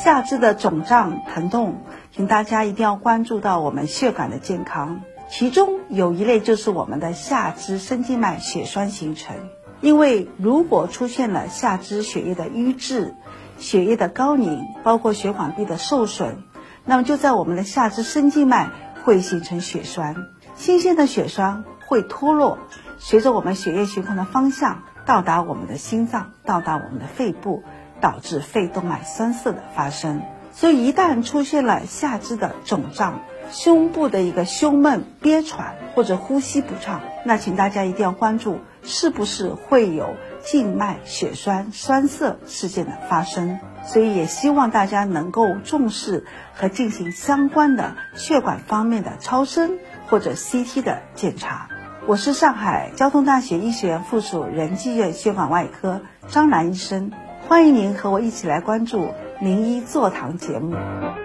下肢的肿胀疼痛，请大家一定要关注到我们血管的健康。其中有一类就是我们的下肢深静脉血栓形成。因为如果出现了下肢血液的瘀滞、血液的高凝，包括血管壁的受损，那么就在我们的下肢深静脉会形成血栓。新鲜的血栓会脱落，随着我们血液循环的方向到达我们的心脏，到达我们的肺部，导致肺动脉栓塞的发生。所以一旦出现了下肢的肿胀，胸部的一个胸闷、憋喘或者呼吸不畅，那请大家一定要关注是不是会有静脉血栓栓塞事件的发生。所以也希望大家能够重视和进行相关的血管方面的超声或者 CT 的检查。我是上海交通大学医学院附属仁济院血管外科张兰医生，欢迎您和我一起来关注名医座堂节目。